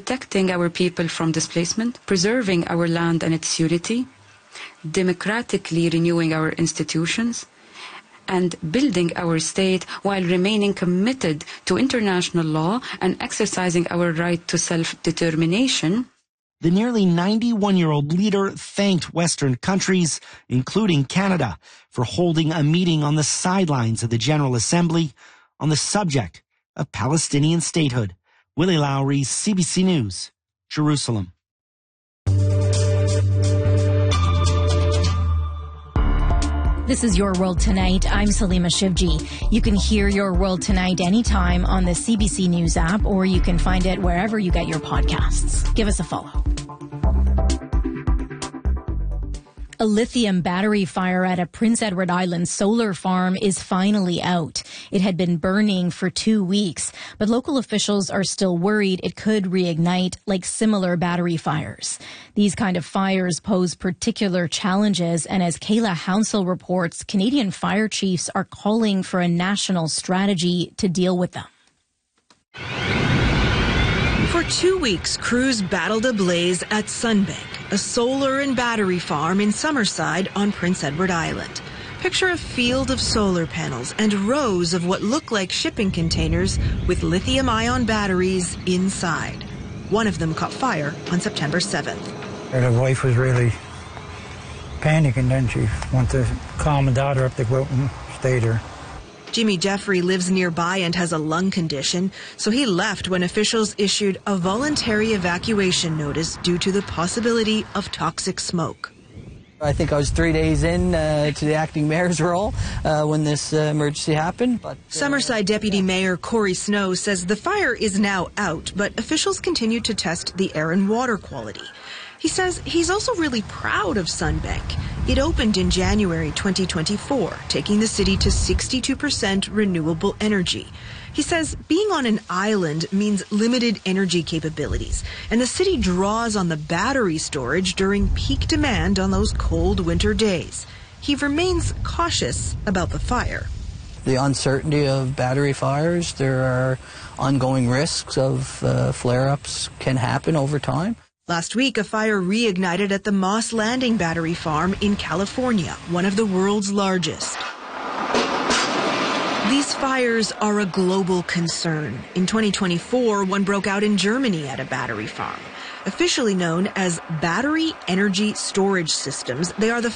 protecting our people from displacement, preserving our land and its unity, democratically renewing our institutions, and building our state while remaining committed to international law and exercising our right to self-determination. The nearly 91-year-old leader thanked Western countries, including Canada, for holding a meeting on the sidelines of the General Assembly on the subject of Palestinian statehood. Willie Lowry, CBC News, Jerusalem. This is Your World Tonight. I'm Salima Shivji. You can hear Your World Tonight anytime on the CBC News app, or you can find it wherever you get your podcasts. Give us a follow. A lithium battery fire at a Prince Edward Island solar farm is finally out. It had been burning for 2 weeks, but local officials are still worried it could reignite like similar battery fires. These kind of fires pose particular challenges, and as Kayla Hounsell reports, Canadian fire chiefs are calling for a national strategy to deal with them. For 2 weeks, crews battled a blaze at Sunbank, a solar and battery farm in Summerside on Prince Edward Island. Picture a field of solar panels and rows of what look like shipping containers with lithium-ion batteries inside. One of them caught fire on September 7th. The wife was really panicking, then she wanted to calm her daughter up to go out and stay there. Jimmy Jeffrey lives nearby and has a lung condition, so he left when officials issued a voluntary evacuation notice due to the possibility of toxic smoke. I think I was 3 days in to the acting mayor's role when this emergency happened. Summerside Deputy Mayor Corey Snow says the fire is now out, but officials continue to test the air and water quality. He says he's also really proud of Sunbank. It opened in January 2024, taking the city to 62% renewable energy. He says being on an island means limited energy capabilities, and the city draws on the battery storage during peak demand on those cold winter days. He remains cautious about the fire. The uncertainty of battery fires, there are ongoing risks of flare-ups can happen over time. Last week, a fire reignited at the Moss Landing Battery Farm in California, one of the world's largest. These fires are a global concern. In 2024, one broke out in Germany at a battery farm. Officially known as battery energy storage systems, they are the